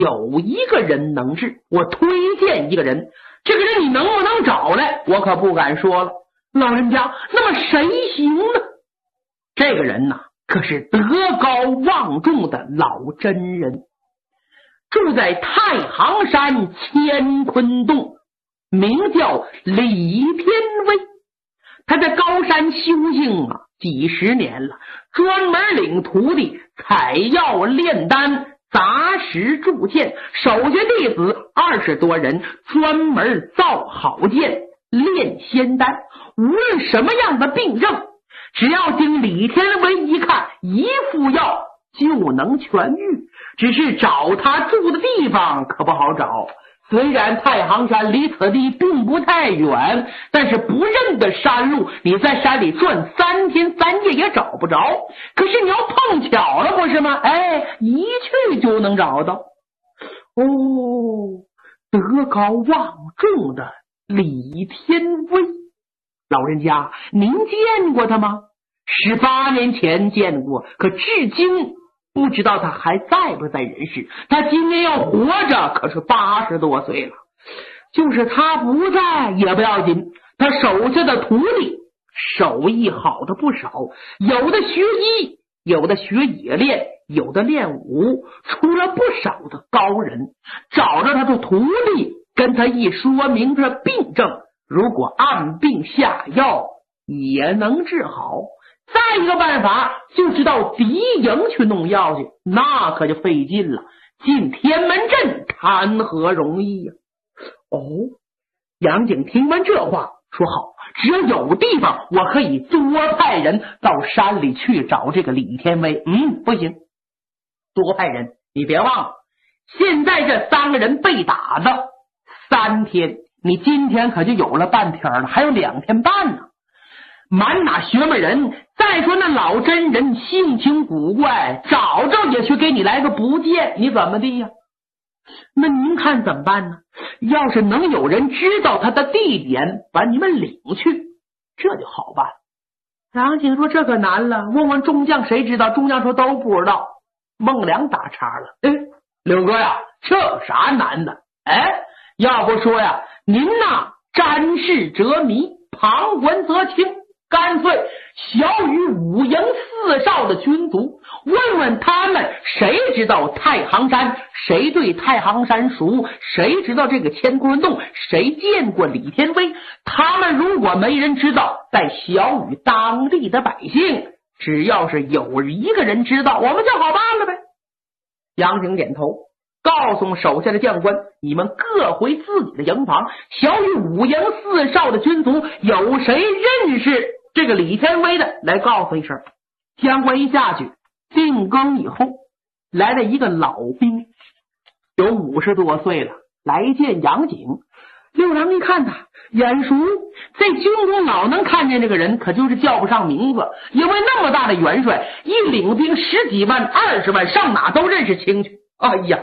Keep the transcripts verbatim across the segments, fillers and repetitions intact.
有一个人能治，我推荐一个人，这个人你能不能找来，我可不敢说了。老人家，那么谁行呢？这个人呐，可是德高望重的老真人，住在太行山乾坤洞，名叫李天威。他在高山修行啊几十年了，专门领徒弟采药炼丹，杂食铸剑，手下弟子二十多人，专门造好剑，炼仙丹。无论什么样的病症，只要经李天威一看，一副药就能痊愈。只是找他住的地方可不好找，虽然太行山离此地并不太远，但是不认得山路，你在山里转三天三夜也找不着。可是你要碰巧了，不是吗？哎，一去就能找到。哦，德高望重的李天威，老人家，您见过他吗？十八年前见过，可至今不知道他还在不在人世。他今年要活着，可是八十多岁了。就是他不在也不要紧，他手下的徒弟手艺好的不少，有的学医，有的学冶炼，有的练武，出了不少的高人。找着他的徒弟，跟他一说明这病症，如果按病下药，也能治好。再一个办法，就是到敌营去弄药去，那可就费劲了。进天门阵谈何容易呀、啊！哦，杨景听完这话说好，只要有地方，我可以多派人到山里去找这个李天威。嗯，不行，多派人，你别忘了，现在这三个人被打的三天，你今天可就有了半天了，还有两天半呢。满哪学门人，再说那老真人性情古怪，找着也去给你来个不见，你怎么地呀？那您看怎么办呢？要是能有人知道他的地点，把你们领去，这就好办。杨景说这可难了，问问众将谁知道？众将说都不知道。孟良打岔了，哎，刘哥呀，这有啥难的？哎，要不说呀，您呐瞻视则迷，旁观则清，干脆小于五营四少的军卒，问问他们谁知道太行山，谁对太行山熟，谁知道这个乾坤洞，谁见过李天威。他们如果没人知道，再小于当地的百姓，只要是有一个人知道，我们就好办了呗。杨景点头，告诉手下的将官，你们各回自己的营房，小于五营四少的军卒，有谁认识这个李天威的，来告诉一声。将官一下去，定更以后，来了一个老兵，有五十多岁了，来见杨景。六郎一看他眼熟，在军中老能看见这个人，可就是叫不上名字，因为那么大的元帅，一领兵十几万二十万，上哪都认识清去。哎呀，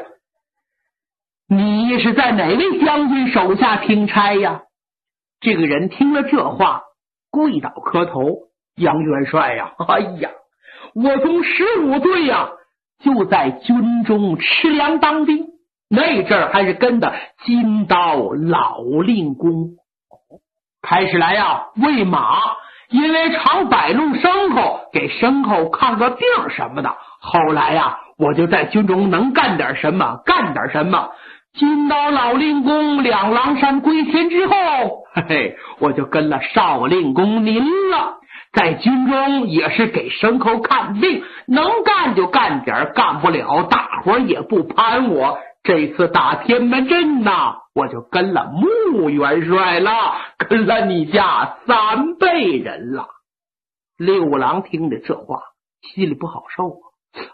你是在哪位将军手下听差呀？这个人听了这话，跪倒磕头，杨元帅呀，哎呀，我从十五岁呀就在军中吃粮当兵，那阵儿还是跟的金刀老令公。开始来呀喂马，因为常摆弄牲口，给牲口看个病什么的。后来呀，我就在军中能干点什么干点什么。金刀老令公两狼山归天之后，嘿嘿，我就跟了少令公您了。在军中也是给牲口看病，能干就干点，干不了大伙也不攀我。这次打天门阵呐，我就跟了穆元帅了，跟了你家三辈人了。六郎听着这话，心里不好受啊。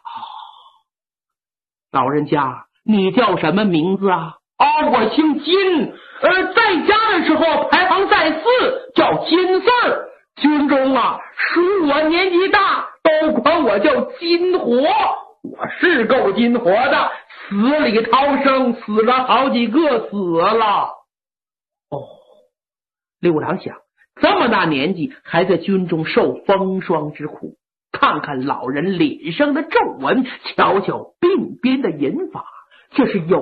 老人家，你叫什么名字啊？哦，我姓金，呃，在家的时候排行在四，叫金四儿。军中啊，属我年纪大，都管我叫金火。我是够金火的，死里逃生，死了好几个死了。哦，六郎想，这么大年纪还在军中受风霜之苦，看看老人脸上的皱纹，瞧瞧鬓边的银发，这是有